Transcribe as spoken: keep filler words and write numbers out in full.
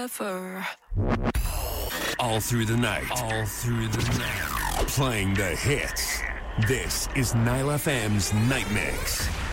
forever. All through the night. All through the night. Playing the hits. This is Nile F M's Night Mix.